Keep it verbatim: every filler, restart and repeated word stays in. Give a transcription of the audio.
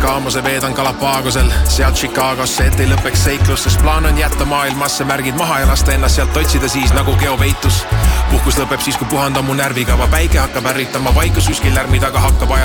Kaamose veedan Galapagosel, sealt Chicagosse, et ei lõpeks seiklus, sest plaan on jätta maailmasse märgid maha ja lasta ennast sealt otsida siis nagu geoveitus. Puhkus lõpeb siis, kui puhand on mu närvikava, päike hakkab ärritama, vaikus kuskil lärmi taga hakkab aja